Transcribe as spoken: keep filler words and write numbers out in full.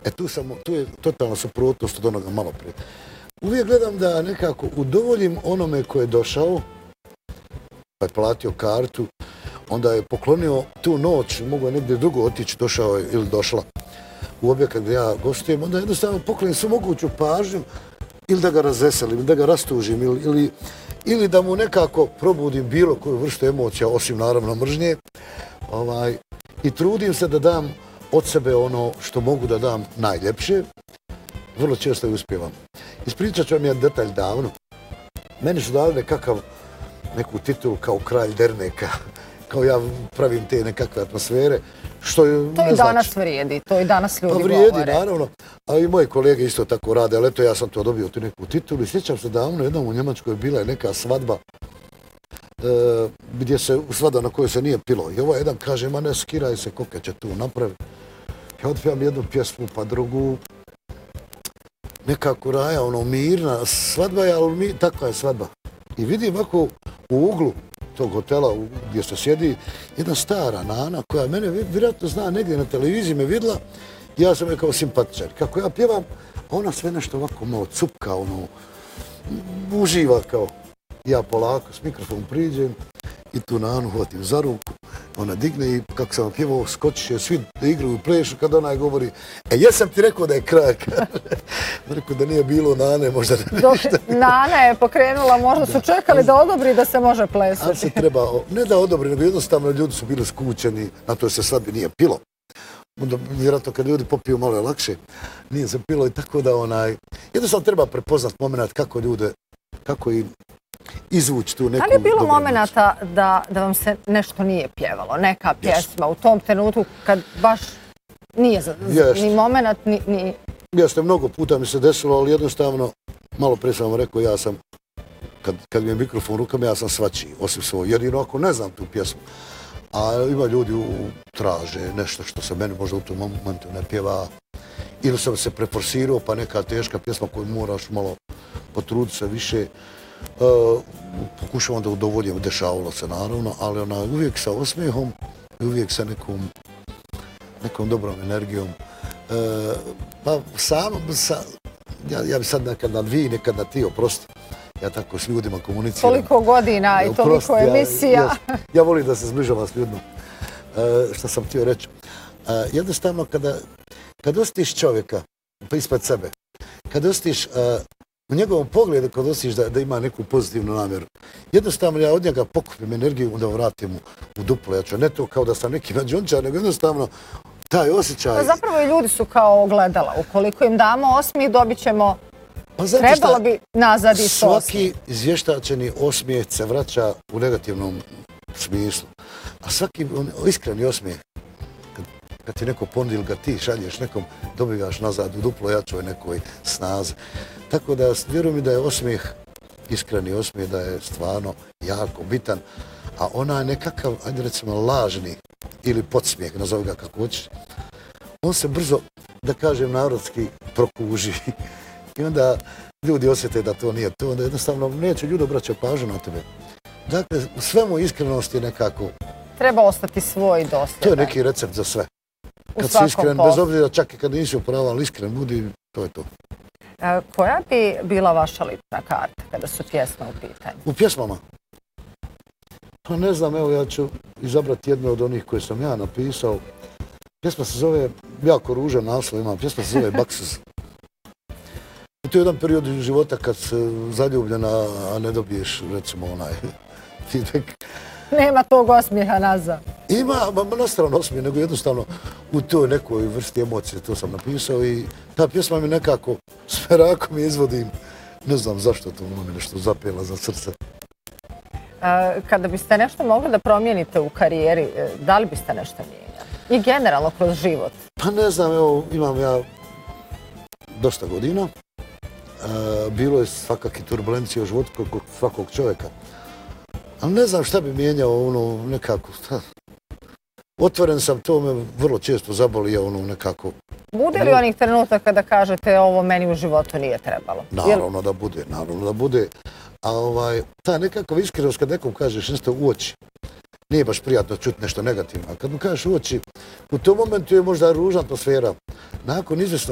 E tu, sam, tu je totalna suprotnost od onoga malo prije. Uvijek gledam da nekako udovoljim onome ko je došao, pa je platio kartu, onda je poklonio tu noć, mogu je negdje drugo otići, došao je ili došla u objekat gdje ja gostujem, onda jednostavno poklonim svu moguću pažnju ili da ga razveselim, ili da ga rastužim, ili, ili, ili da mu nekako probudim bilo koju vrstu emocija, osim naravno mržnje. Ovaj, I trudim se da dam od sebe ono što mogu da dam najljepše. Vrlo često i uspijevam. Ispričat ću vam jedan detalj davno. Meni su dali nekakav, neku titulu kao kralj derneka. Kao ja pravim te nekakve atmosfere. Što je, to i danas znači, vrijedi, to i danas ljudi govore. Pa vrijedi, naravno. A i moje kolege isto tako rade, ali eto ja sam to dobio tu neku titulu. I sjećam se davno, jednom u Njemačkoj bila je neka svadba e, gdje se, svadba na kojoj se nije pilo. I ovaj jedan kaže, ma ne skiraj se, koke će tu napraviti. Ja otpivam jednu pjesmu, pa drugu. Nekako raja, ono, mirna svadba je, ali mi, takva je svadba. I vidim ovako u uglu tog hotela gdje se sjedi jedna stara nana koja mene vjerojatno zna negdje na televiziji me vidjela. Ja sam je kao simpatičar. Kako ja pjevam, ona sve nešto ovako malo cupka, ono, uživa kao. Ja polako s mikrofon priđem i tu nanu hvatim za ruku. Ona digne i kako sam pjevao, skočiše, svi da igraju, plešu kad ona govori, e jesam ti rekao da je kraj. Rekao da nije bilo Nane, možda ne. Dok Nana je pokrenula, možda su čekali da odobri da se može plesati. Ali se treba, ne da odobri, nego jednostavno ljudi su bili skućeni, na to se svadbi nije pilo. Onda vjerojatno kad ljudi popiju malo je lakše, nije se pilo i tako da onaj, jednostavno treba prepoznat moment kako ljude, kako im izvući tu neku... Da li je bilo momenata da, da vam se nešto nije pjevalo, neka pjesma u tom trenutku kad baš nije za, ni moment, ni... ni... Jeste, mnogo puta mi se desilo, ali jednostavno, malo prije sam vam rekao, ja sam, kad, kad mi je mikrofon u rukama, ja sam svačiji, osim svoj, jedino ako ne znam tu pjesmu. A ima ljudi u, traže nešto što se meni možda u tom momentu ne pjeva, ili sam se preforsirao, pa neka teška pjesma koju moraš malo potruditi se više. Uh, pokušavam da udovoljim, dešavalo se naravno, ali ona uvijek sa osmijehom i uvijek sa nekom, nekom dobrom energijom. Uh, pa sam, sa, ja, ja bi sad nekad na vi, nekad na ti, oprosti. Ja tako s ljudima komuniciram. Toliko godina i toliko emisija. Ja, ja, ja volim da se zbližavam s ljudima. Uh, što sam htio reći. Uh, jednostavno, kada, kada osjetiš čovjeka pa ispred sebe, kada osjetiš uh, u njegovom pogledu kad osjetiš da, da ima neku pozitivnu namjeru, jednostavno ja od njega pokupim energiju da vratim u, u duplo jače. Ne to kao da sam neki mađončar, nego jednostavno taj osjećaj... Pa zapravo i ljudi su kao ogledala. Ukoliko im damo osmijeh, dobit ćemo... Pa trebalo bi nazad i to svaki osmijeh. Izvještačeni osmijeh se vraća u negativnom smislu. A svaki iskreni osmijeh, kad, kad ti neko ponudi ili ga ti šalješ nekom, dobivaš nazad u duplo jačoj nekoj snazi. Tako da vjerujem mi da je osmijeh, iskreni osmijeh, da je stvarno jako bitan. A ona je nekakav, ajde recimo, lažni ili podsmijeh, nazovi ga kako hoćeš. On se brzo, da kažem narodski, prokuži. I onda ljudi osjete da to nije to, onda jednostavno neće ljudi obraćati pažnju na tebe. Dakle, u svemu iskrenosti nekako... Treba ostati svoj i dosljedan. To je neki recept za sve. Kad si iskren, bez obzira čak i kad nisi upravo, ali iskren budi, to je to. E, koja bi bila vaša lična karta kada su pjesme u pitanju? U pjesmama? Pa ne znam, evo ja ću izabrati jednu od onih koje sam ja napisao. Pjesma se zove, jako ružan naslov imam, pjesma se zove Baksus. To je jedan period života kad se zaljubljena, a ne dobiješ, recimo, onaj feedback. Nema tog osmijeha nazad. Ima, ma na stranu osmijeh, nego jednostavno u toj nekoj vrsti emocije to sam napisao i ta pjesma mi nekako s merakom izvodim. Ne znam zašto to mi nešto zapela za srce. Kada biste nešto mogli da promijenite u karijeri, da li biste nešto mijenjali? I generalno kroz život? Pa ne znam, evo, imam ja dosta godina. Bilo je svakakve turbulencije u životu kod svakog čovjeka. Ali ne znam šta bi mijenjao, ono, nekako, šta. Otvoren sam, to me vrlo često zaboli, ono, nekako. Bude li onih trenutaka da kažete ovo meni u životu nije trebalo? Naravno da bude, naravno da bude. A ovaj, ta nekakva iskrenost kad nekom kažeš nešto u oči, nije baš prijatno čuti nešto negativno. A kad mu kažeš u oči, u tom momentu je možda ružna atmosfera. Nakon izvjesnog